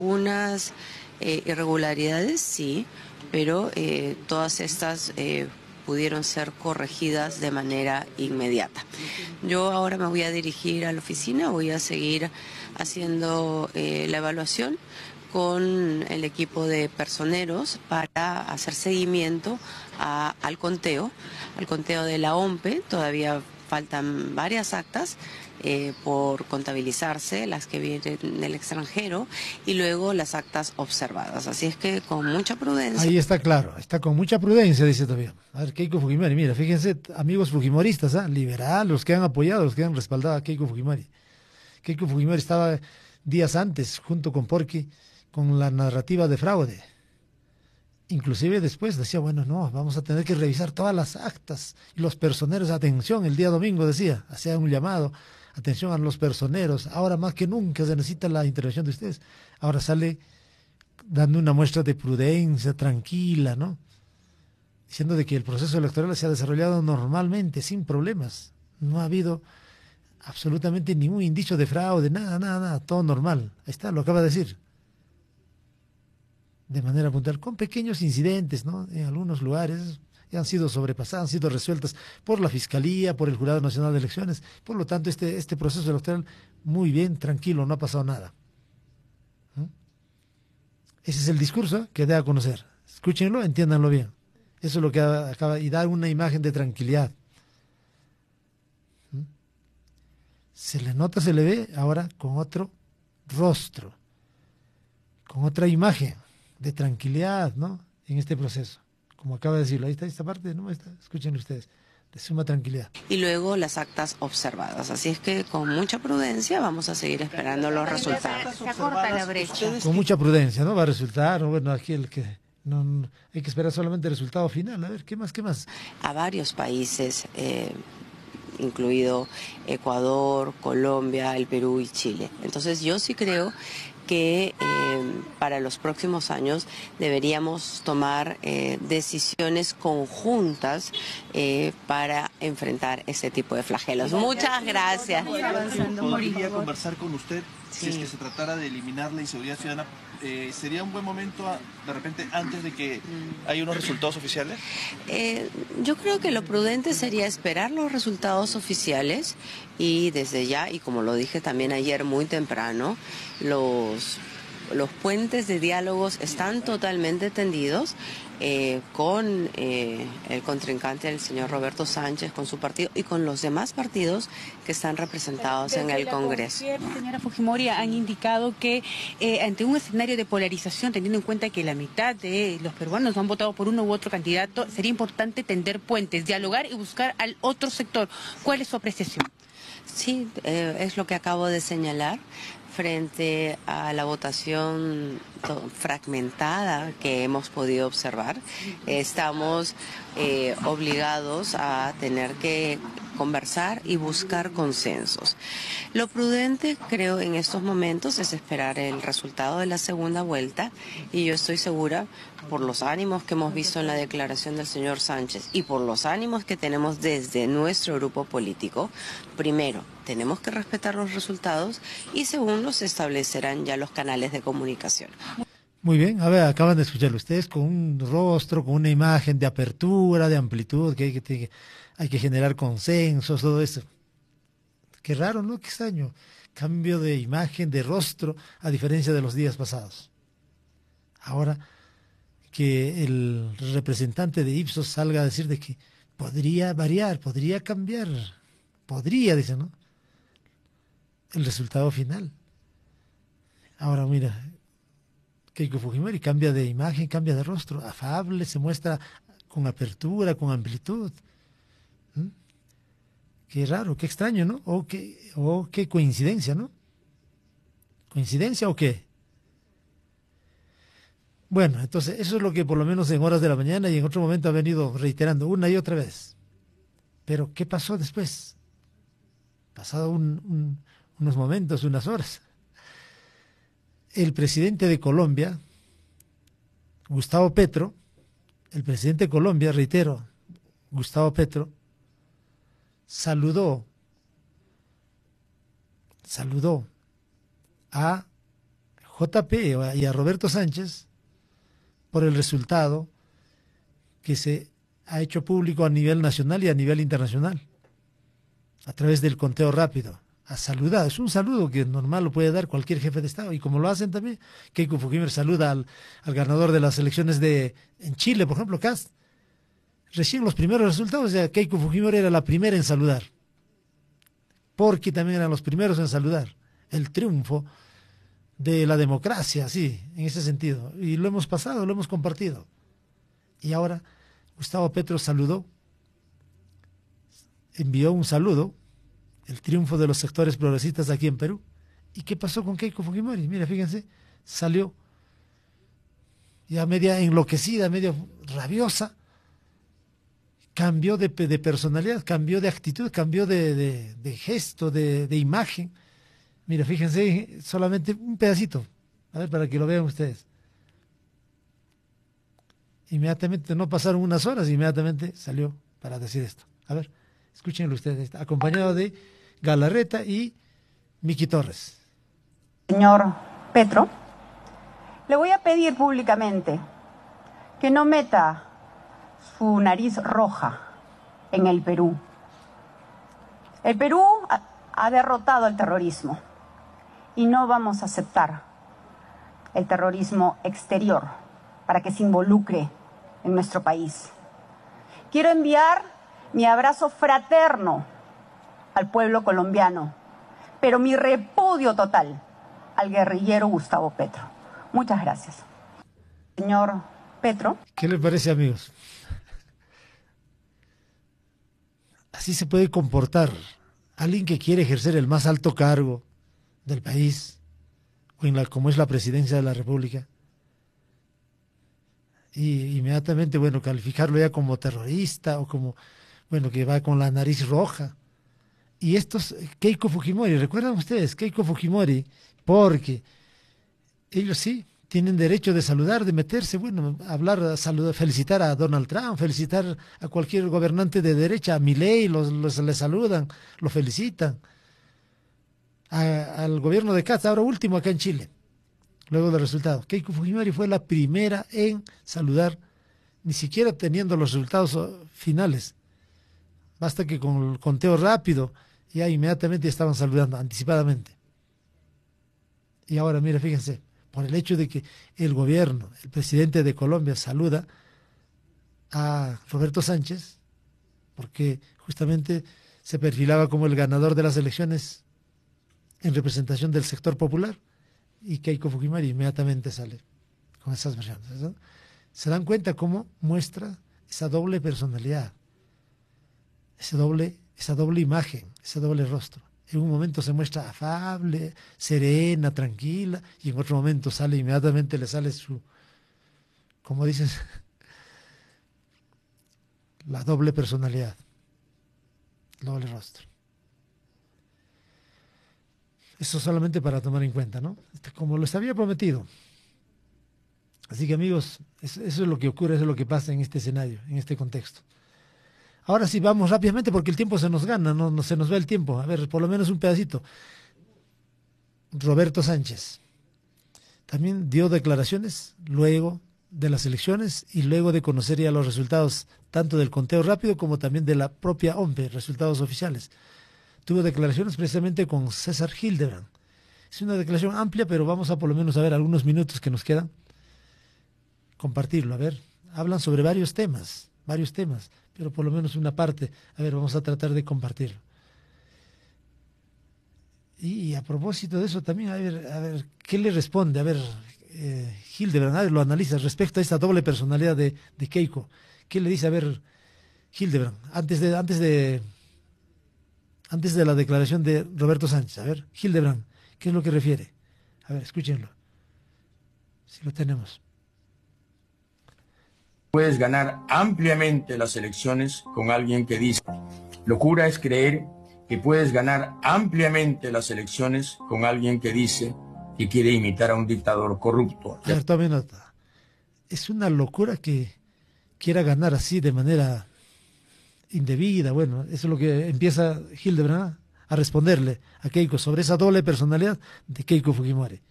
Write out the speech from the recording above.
Unas irregularidades, sí, pero todas estas pudieron ser corregidas de manera inmediata. Yo ahora me voy a dirigir a la oficina, voy a seguir haciendo la evaluación con el equipo de personeros para hacer seguimiento al conteo de la OMPE. Todavía faltan varias actas por contabilizarse, las que vienen del extranjero, y luego las actas observadas. Así es que con mucha prudencia. Ahí está claro, está con mucha prudencia, dice todavía. A ver, Keiko Fujimori, mira, fíjense, amigos fujimoristas, liberal, los que han apoyado, los que han respaldado a Keiko Fujimori. Keiko Fujimori estaba días antes, junto con Porky, con la narrativa de fraude. Inclusive después decía, bueno, no, vamos a tener que revisar todas las actas y los personeros, atención, el día domingo decía, hacía un llamado, atención a los personeros, ahora más que nunca se necesita la intervención de ustedes. Ahora sale dando una muestra de prudencia, tranquila, ¿no? Diciendo de que el proceso electoral se ha desarrollado normalmente, sin problemas. No ha habido absolutamente ningún indicio de fraude, nada, todo normal. Ahí está, lo acaba de decir. De manera puntual, con pequeños incidentes, ¿no? En algunos lugares han sido sobrepasadas, han sido resueltas por la Fiscalía, por el Jurado Nacional de Elecciones. Por lo tanto, este proceso electoral, muy bien, tranquilo, no ha pasado nada. Ese es el discurso que da a conocer. Escúchenlo, entiéndanlo bien. Eso es lo que acaba y da una imagen de tranquilidad. Se le nota, se le ve ahora con otro rostro, con otra imagen de tranquilidad, ¿no? En este proceso. Como acaba de decirlo, ahí está esta parte, ¿no? Escuchen ustedes, de suma tranquilidad. Y luego las actas observadas. Así es que con mucha prudencia vamos a seguir esperando los resultados. Se acorta la brecha. Con mucha prudencia, ¿no? Va a resultar, bueno, aquí el que no hay que esperar solamente el resultado final. A ver, ¿qué más? A varios países, incluido Ecuador, Colombia, el Perú y Chile. Entonces yo sí creo que para los próximos años deberíamos tomar decisiones conjuntas para enfrentar este tipo de flagelos. Muchas gracias. ¿Podría conversar con usted Sí. si es que se tratara de eliminar la inseguridad ciudadana? ¿Sería un buen momento, de repente, antes de que haya unos resultados oficiales? Yo creo que lo prudente sería esperar los resultados oficiales y desde ya, y como lo dije también ayer muy temprano, los puentes de diálogos están totalmente tendidos con el contrincante del señor Roberto Sánchez, con su partido y con los demás partidos que están representados en el Congreso. Señora Fujimori, han indicado que ante un escenario de polarización, teniendo en cuenta que la mitad de los peruanos han votado por uno u otro candidato, sería importante tender puentes, dialogar y buscar al otro sector. ¿Cuál es su apreciación? Sí, es lo que acabo de señalar. Frente a la votación fragmentada que hemos podido observar, estamos obligados a tener que conversar y buscar consensos. Lo prudente, creo, en estos momentos es esperar el resultado de la segunda vuelta y yo estoy segura, por los ánimos que hemos visto en la declaración del señor Sánchez y por los ánimos que tenemos desde nuestro grupo político, primero, tenemos que respetar los resultados y segundo, se establecerán ya los canales de comunicación. Muy bien, a ver, acaban de escucharlo ustedes con un rostro, con una imagen de apertura, de amplitud, que hay que generar consensos, todo eso. Qué raro, ¿no? Qué extraño. Cambio de imagen, de rostro, a diferencia de los días pasados. Ahora que el representante de Ipsos salga a decir de que podría variar, podría cambiar, podría, dice, ¿no? El resultado final. Ahora mira, Keiko Fujimori cambia de imagen, cambia de rostro, afable, se muestra con apertura, con amplitud. Qué raro, qué extraño, ¿no? O qué coincidencia, ¿no? ¿Coincidencia o qué? Bueno, entonces eso es lo que por lo menos en horas de la mañana y en otro momento ha venido reiterando una y otra vez. Pero ¿qué pasó después? Pasado unos momentos, unas horas. El presidente de Colombia, Gustavo Petro, el presidente de Colombia, reitero, Gustavo Petro, saludó a JP y a Roberto Sánchez por el resultado que se ha hecho público a nivel nacional y a nivel internacional, a través del conteo rápido. Ha saludado, es un saludo que normal lo puede dar cualquier jefe de Estado, y como lo hacen también, Keiko Fujimori saluda al ganador de las elecciones en Chile, por ejemplo, Kast. Recién los primeros resultados, ya Keiko Fujimori era la primera en saludar, porque también eran los primeros en saludar el triunfo de la democracia, sí, en ese sentido. Y lo hemos pasado, lo hemos compartido. Y ahora Gustavo Petro saludó, envió un saludo, el triunfo de los sectores progresistas aquí en Perú. ¿Y qué pasó con Keiko Fujimori? Mira, fíjense, salió ya media enloquecida, media rabiosa, cambió de personalidad, cambió de actitud, cambió de gesto, de imagen. Mira, fíjense, solamente un pedacito, a ver, para que lo vean ustedes. Inmediatamente, no pasaron unas horas, inmediatamente salió para decir esto. A ver, escúchenlo ustedes, acompañado de Galarreta y Miki Torres. Señor Petro, le voy a pedir públicamente que no meta su nariz roja en el Perú. El Perú ha derrotado el terrorismo y no vamos a aceptar el terrorismo exterior para que se involucre en nuestro país. Quiero enviar mi abrazo fraterno al pueblo colombiano, pero mi repudio total al guerrillero Gustavo Petro. Muchas gracias. Señor Petro. ¿Qué le parece, amigos? Así se puede comportar alguien que quiere ejercer el más alto cargo del país, o como es la presidencia de la República, y inmediatamente, bueno, calificarlo ya como terrorista o como, bueno, que va con la nariz roja. Y estos, Keiko Fujimori, ¿recuerdan ustedes? Keiko Fujimori, porque ellos sí tienen derecho de saludar, de meterse, bueno, hablar, saludar, felicitar a Donald Trump, felicitar a cualquier gobernante de derecha, a Milei, le saludan, lo felicitan. Al gobierno de Kast, ahora último acá en Chile, luego del resultado. Keiko Fujimori fue la primera en saludar, ni siquiera teniendo los resultados finales. Basta que con el conteo rápido, ya inmediatamente estaban saludando, anticipadamente. Y ahora, mira, fíjense, por el hecho de que el gobierno, el presidente de Colombia saluda a Roberto Sánchez, porque justamente se perfilaba como el ganador de las elecciones en representación del sector popular, y Keiko Fujimori inmediatamente sale con esas versiones, ¿no? Se dan cuenta cómo muestra esa doble personalidad, esa doble imagen, ese doble rostro. En un momento se muestra afable, serena, tranquila, y en otro momento sale inmediatamente, le sale su, como dices, la doble personalidad, el doble rostro. Eso solamente para tomar en cuenta, ¿no? Como les había prometido. Así que, amigos, eso es lo que ocurre, eso es lo que pasa en este escenario, en este contexto. Ahora sí, vamos rápidamente porque el tiempo se nos gana, no se nos va el tiempo. A ver, por lo menos un pedacito. Roberto Sánchez también dio declaraciones luego de las elecciones y luego de conocer ya los resultados tanto del conteo rápido como también de la propia OMPE, resultados oficiales. Tuvo declaraciones precisamente con César Hildebrand. Es una declaración amplia, pero vamos a por lo menos a ver algunos minutos que nos quedan, compartirlo. A ver, hablan sobre varios temas, pero por lo menos una parte. A ver, vamos a tratar de compartirlo. Y a propósito de eso también, a ver, ¿qué le responde? A ver, Hildebrand, a ver, lo analiza respecto a esta doble personalidad de Keiko. ¿Qué le dice? A ver, Hildebrand, antes de la declaración de Roberto Sánchez. A ver, Hildebrand, ¿qué es lo que refiere? A ver, escúchenlo, si lo tenemos. Puedes ganar ampliamente las elecciones con alguien que dice: locura es creer que puedes ganar ampliamente las elecciones con alguien que dice que quiere imitar a un dictador corrupto. A ver, tome nota. Es una locura que quiera ganar así de manera indebida. Bueno, eso es lo que empieza Hildebrand a responderle a Keiko sobre esa doble personalidad de Keiko Fujimori.